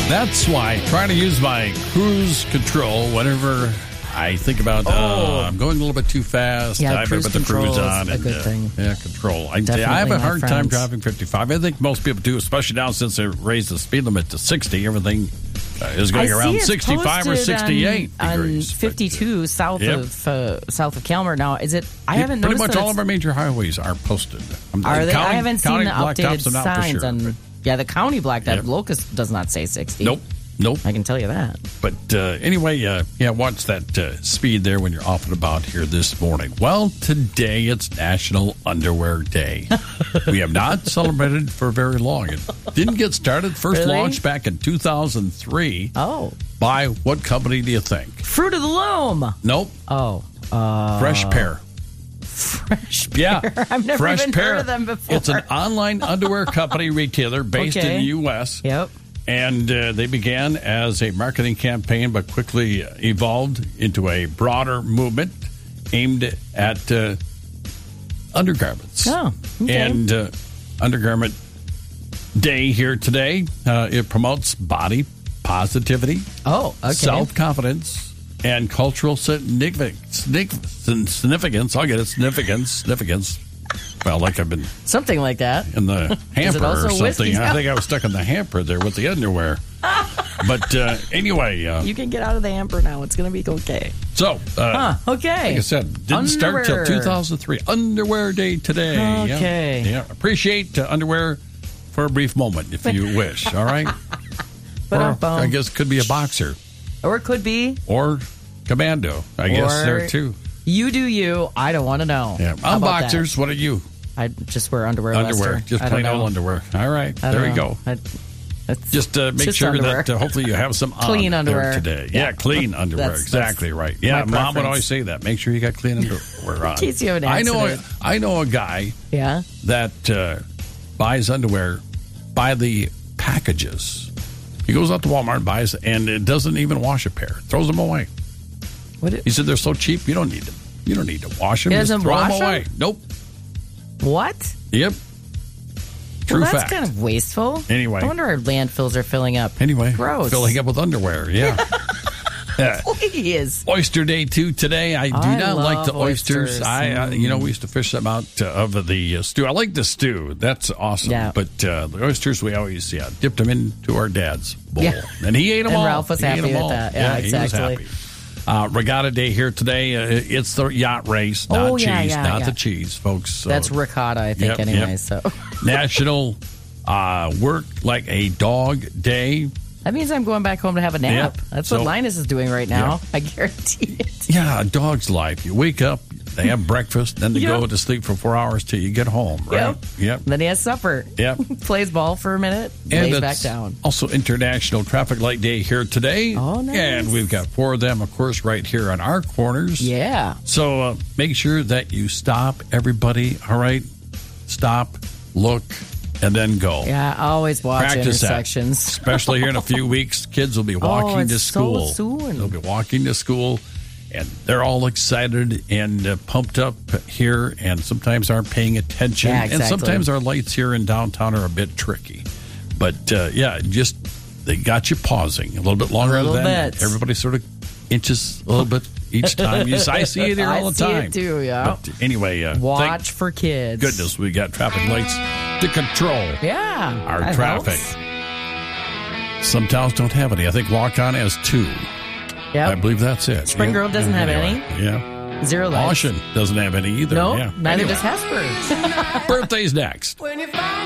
That's why I try to use my cruise control whenever I think about I'm going a little bit too fast. Yeah, I better put the cruise on. A good thing. Yeah, control. I Definitely, have a my hard time friends. driving 55. I think most people do, especially now since they raised the speed limit to 60. Everything is going around 65 or 68 on degrees. 52 south of Calmer. Now, is it? I haven't pretty noticed much all of our major highways are posted. Are they? I haven't seen the blacktops updated are not for signs sure, on. Yeah, the county blacktop. Yep. Locust does not say 60. Nope. I can tell you that. But anyway, watch that speed there when you're off and about here this morning. Well, today it's National Underwear Day. We have not celebrated for very long. It didn't get started. First Really? launched back in 2003. Oh. By what company do you think? Fruit of the Loom. Nope. Oh. Fresh Pair. Fresh Pair. Yeah. I've never Fresh even Pair. heard of them before. It's an online underwear company retailer based in the U.S. Yep. And they began as a marketing campaign, but quickly evolved into a broader movement aimed at undergarments. Oh, okay. And Undergarment Day here today, it promotes body positivity, self-confidence, and cultural significance. I'll get it, significance. Well, like I've been something like that in the hamper or something. whiskey? I think I was stuck in the hamper there with the underwear. But anyway, you can get out of the hamper now. It's going to be okay. So, okay. Like I said, didn't start till 2003. Underwear Day today. Okay. Yeah. Appreciate underwear for a brief moment, if you wish. All right. Or I guess it could be a boxer, or it could be, or commando. I guess there too. You do you. I don't want to know. Yeah, I'm boxers. What are you? I just wear underwear. Underwear, Lester. just plain old underwear. All right, there you go. Just make sure underwear. that hopefully you have some clean on underwear there today. Yeah, clean underwear. Exactly right. Yeah, Mom would always say that. Make sure you got clean underwear on. In case you have an accident. I know a guy. Yeah. That buys underwear by the packages. He goes out to Walmart and buys, and it doesn't even wash a pair. Throws them away. He said they're so cheap. You don't need them. You don't need to wash them. He Just doesn't throw wash them away. them? Nope. What? Yep. True that's fact. kind of wasteful. Anyway. I wonder our landfills are filling up. Anyway. Gross. Filling up with underwear. Yeah. Please. Oyster Day, too, today. I do not like the oysters. oysters. We used to fish them out of the stew. I like the stew. That's awesome. Yeah. But the oysters, we always dipped them into our dad's bowl. Yeah. And he ate them all. And Ralph was happy with that. Yeah, exactly. He was happy. Regatta Day here today. It's the yacht race, not cheese. Not the cheese, folks. So, that's ricotta, I think, anyway. So National Work Like a Dog Day. that means I'm going back home to have a nap. Yeah. That's what Linus is doing right now. I guarantee it. Yeah, a dog's life. You wake up, they have breakfast, then they go to sleep for 4 hours till you get home, right? Yep. Then he has supper. Yep. Plays ball for a minute, and lays back down. Also International Traffic Light Day here today. Oh, nice. And we've got 4 of them, of course, right here on our corners. Yeah. So make sure that you stop, everybody, all right? Stop, look, and then go. Yeah, always watch Practice intersections. that. Especially here in a few weeks, kids will be walking to school. So soon. They'll be walking to school, and they're all excited and pumped up here, and sometimes aren't paying attention. Yeah, exactly. And sometimes our lights here in downtown are a bit tricky. But, they got you pausing a little bit longer than everybody sort of inches a little bit each time. I see it here all the time. I see it too, yeah. But anyway, watch for kids. Goodness, we got traffic lights to control our traffic. Helps. Some towns don't have any. I think Walk-On has 2. Yep. I believe that's it. Spring Grove doesn't have any. Yeah. 0 lights. Ocean doesn't have any either. No, yeah. neither does Hesper. Birthdays next. When you find